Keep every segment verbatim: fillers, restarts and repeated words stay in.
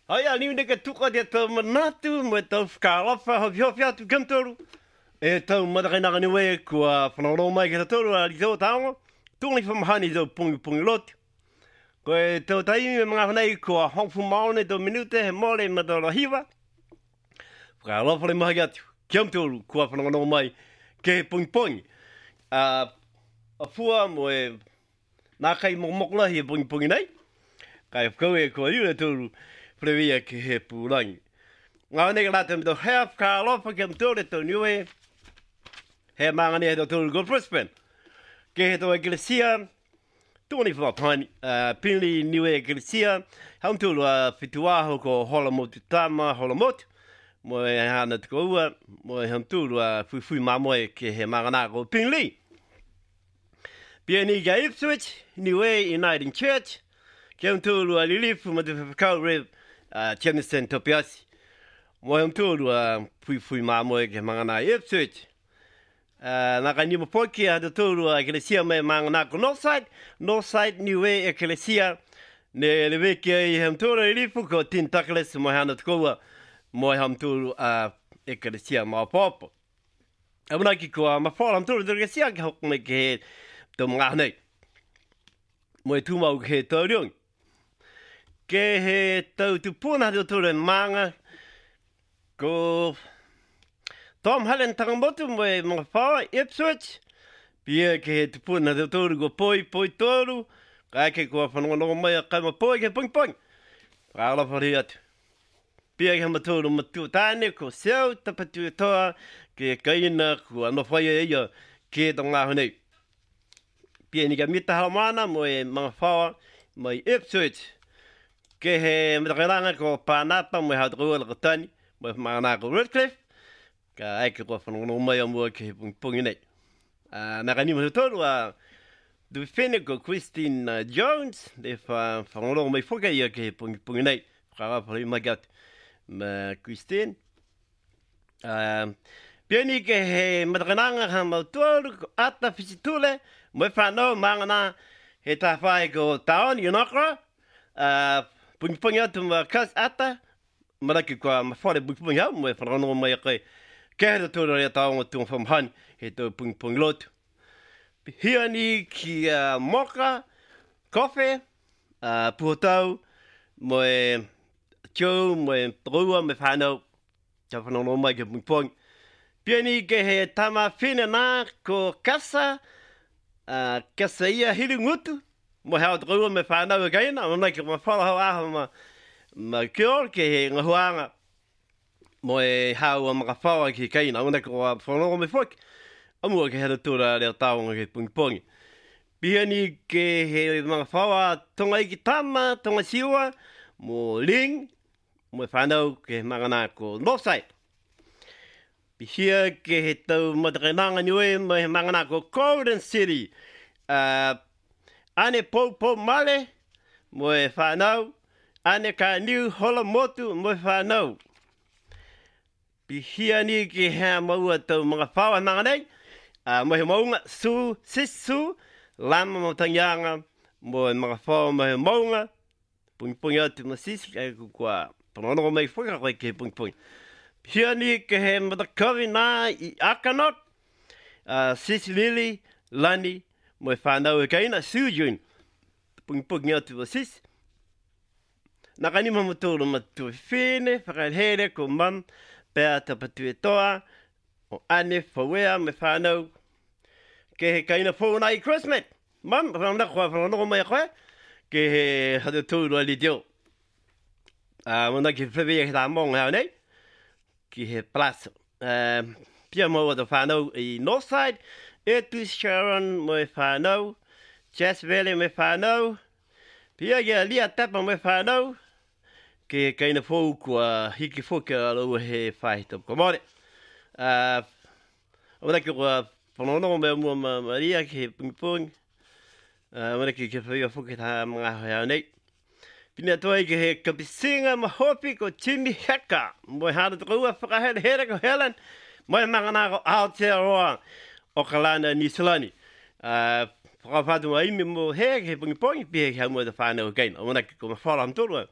Ai a niu neka tuka te tau manatu mo tau whakarafa hopi hopi atu kamtoru. E tau matakai naka niwe kua whanaro mai ki tatoru a li tau taonga. Tūngi whamahani tau pungi pungi lotu. Ko e tau taimi me mga whanei kua hongfu maone tau minute he mole matara hiwa. Whakarafa le mahi atu. Kamtoru kua whanaro mai ke pungi pungi. A fua mo e nā kai mo mokla hi pungi pungi nei. Kai whakau e kua iura tūru. Previa ke he pūrangi. Ngā nega rāta mi tau hea whakalofa ke mtore tau niwe. He mangani he tau tūru go Brisbane. Ke he tau Eglesia. Tūni whapani. Uh, Pili niwe Eglesia. Haum tūru a whituaho ko Holomotu Tama Holomotu. Mo e hana tuko ua. Mo e haum tūru a whiwhui mamoe ke he mangana ko Pili. Pia ni ka Ipswich. Niwe Uniting Church. Ke haum tūru a lilifu ma te whakau rev. Uh, Jameson Topiasi. Mo e mtūru a pui pui mamoe ke mangana Ipswich. Uh, naka ni mapoki a tūru a Ekelesia me mangana ko Northside. Northside niwe Ekelesia. Ne leweke i he mtūru i lifu ko Tin Takles mo hana tukoua. Mo e mtūru a Ekelesia Maopopo. Amunaki ko a mawhora mtūru a Ekelesia ke hokme ke he tau mga hanei. Mo e tūmau ke he tauriong. Ke he tau tupuna te tūre manga. Ko Tom Helen tangamotu mo e mga whawa Ipswich. Pia ke he tupuna te tūre ko poi poi tōru. Ka ake kua whanonga mai a kaima poi ke pong pong. Whaala whari atu. Pia ke matūru matu tāne ko Seu tapatu e toa. Ke kaina ko anō whaia ia ke tō ngā honei. Pia ni ka mita halamana mo e mga whawa mai Ipswich. Ke he mitakaranga ko Pānapa mo e hautakua la katani. Mo e whamangana ko Redcliffe. Ka aike ko whanonga mai a mua ke he pungi nei. Uh, naka ni mahutoro a Duwhene ko Christine uh, Jones. Le whanonga mai whuka ia ke he pungi pungi nei. Whakawapari mai gatu. Ma Christine. Uh, Piani ke he mitakaranga ha mautoro ko Ata Fisitule. Mo e whanau mangana he tawhai ko Taon Yonokra. Uh, Pungi pungi atu ma kas ata. Maraki kua mawhare pungi pungi hau. Mo e whananoa mai a koe. Ke he tūra rea taonga tūng whamahani. He tau pungi pungi lotu. Hia ni ki uh, moka. Kofe. Uh, puhotau. Mo e tio. Mo e rua me whanau. Ka whananoa mai ke pungi pungi. Pia ni ke he tama whina nā ko kasa. Uh, kasa ia hiri ngutu. Mo hao te rua me whanau e kaina. Mo nei ke ma whalahau aho ma, ma kior ke he ngahuanga. Mo e hao a maka whaua ki kaina. Mo nei ke wa whanau me whaki. Amua ke hera tūra reo taonga ke pungi pungi. Pia ni ke he mga whaua tonga iki tama, tonga siwa. Mo ling. Mo e whanau ke mangana ko Northside. Pia ke he tau matakainanga niwe. Mo he mangana ko Golden City. Uh, Ane pou pou male, mo e whanau. Ane ka niu hola motu, mo e whanau. Pihia ni ki hea maua tau mga whawa nanga nei. Uh, mo he maunga su, sis su, lama mo tangianga. Mo e mga whawa mo he maunga. Pungi pungi atu mo sis, kaya kukua. Panonogo mai whaka koe ke pungi pungi. Pihia ni ki he matakari nā i Akanot. Uh, sis Lili, Lani. Mo e whanau e kaina, Sujun. Pungi pungi atu wa sis. Naka ni mamatoro matu e whine, whakahere ko mam, pēa tapatu e toa, o ane whawea me whanau. Ke he kaina whauna i Christmas. Mam, whanau koe, whanau mai a koe. Ke he hatu tūru a li teo. Uh, Mona ki whewea ki tā monga hau nei. Ki he plaza. Uh, pia maua ta whanau i Northside. Etu Sharon mo e whanau. Jazz Valley me whanau. Pia ia lia tapa me whanau. Ke kaina fōu kua hiki whuka alau he whahita komore. Uh, Wana ki kua whanono me mua ma Maria ki he pungi pungi. Uh, Wana ki ke whaiwa whuka tā mga hau nei. Pina toa ki he kapisinga mahopi ko Jimmy Heka. Mo e hana tukua whakahere here ko Helen. Mo e mangana ko Aotearoa. O kalana ni Solani. Uh, whakawhatu mai me mo he he pungi pungi. Pia ki hau mua ta whanau kain. O wana ki ko mawhala am tōrua.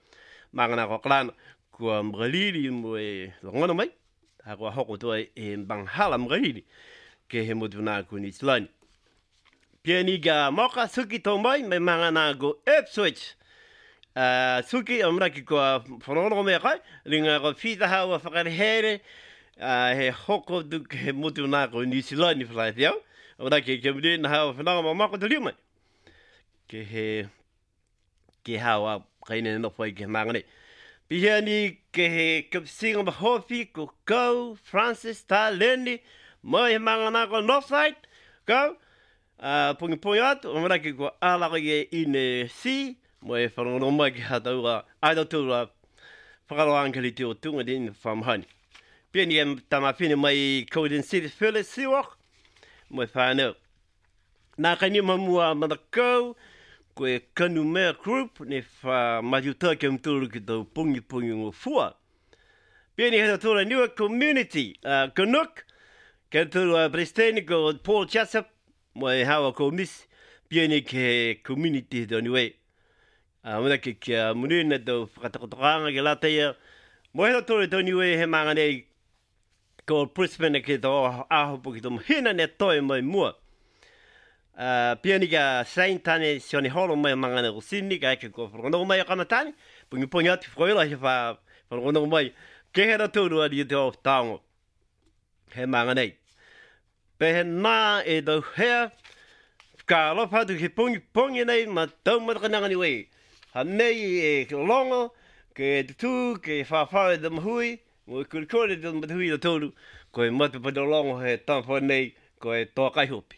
mangana ko klana kua mgalili mo e longono mai ha ko hoko to e banghala mgalili ke he moduna ko ni slani pieni ga moka suki to mai me mangana go Ipswich uh, suki amra ki ko fonono me kai linga ko fita ha wa fakare uh, he hoko du ke moduna ko ni slani fly dia ora ke ke mdi na ha fana ma ma ko tuli mai ke he ke ha wa kaine no foi ke mangane piani ke he ke singa ba hofi ko go Francis Taleni mai mangana ko Northside go a pungi pungi atu ora ke ko ala ke ine si mai fana no mai ke ha taua ai do tu la fakalo angeli tu tunga din from honey piani em tama fini mai Golden City Phyllis Siwak mai whanau. Nā kaini mamua manakau, koe kanu mea group, ne wha majuta ke mturu ki tau pungi pungi ngō fua. Pēni hata tōra Newark Community, uh, Canuck, ke tūru a Bristeni ko Paul Chassap, mai hawa ko miss, pēni ke community hita niwe. Uh, Muna ke kia mununa tau whakatakotokanga ke lateia, mo hita tōra tau niwe he manga nei, ko Brisbane ke tō ahopo ki tō hina ne toi mai mua. Uh, Piani ka Saint Tane sioni holo mai mangana ko Sydney ka eke ko whakarongo mai a kamatani. Pungi pungi ati whakaila he wha whakarongo mai. Ke hera tūru a di te o taongo. He mangana ei. Pe he nā e tau hea. Ka alofa atu ke pungi pungi nei ma tau matakananga ni wei. Ha nei e longo, ke tutu, ke whawhawe da mahui. Mo kurikore te matahui da tōru, ko e matu padolongo he tamwha nei, ko e tō kaihopi.